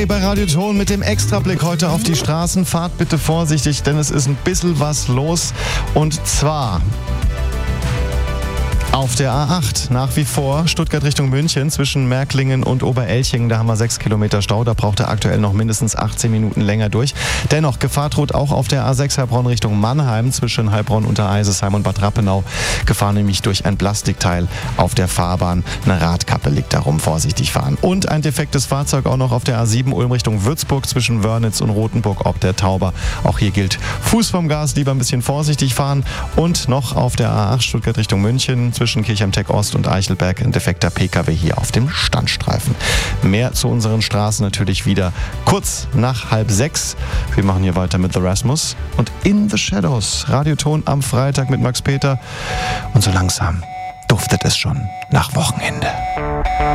Bei Radio Ton mit dem Extrablick heute auf die Straßen. Fahrt bitte vorsichtig, denn es ist ein bisschen was los. Und zwar auf der A8 nach wie vor Stuttgart Richtung München zwischen Märklingen und Oberelchingen. Da haben wir 6 Kilometer Stau. Da braucht er aktuell noch mindestens 18 Minuten länger durch. Dennoch, Gefahr droht auch auf der A6 Heilbronn Richtung Mannheim zwischen Heilbronn, Untereisesheim und Bad Rappenau. Gefahr nämlich durch ein Plastikteil auf der Fahrbahn. Eine Radkappe liegt darum. Vorsichtig fahren. Und ein defektes Fahrzeug auch noch auf der A7 Ulm Richtung Würzburg zwischen Wörnitz und Rothenburg ob der Tauber. Auch hier gilt Fuß vom Gas, lieber ein bisschen vorsichtig fahren. Und noch auf der A8 Stuttgart Richtung München zwischen Kirchheim-Tech Ost und Eichelberg ein defekter PKW hier auf dem Standstreifen. Mehr zu unseren Straßen natürlich wieder kurz nach 5:30. Wir machen hier weiter mit The Rasmus und In the Shadows. Radioton am Freitag mit Max Peter. Und so langsam duftet es schon nach Wochenende.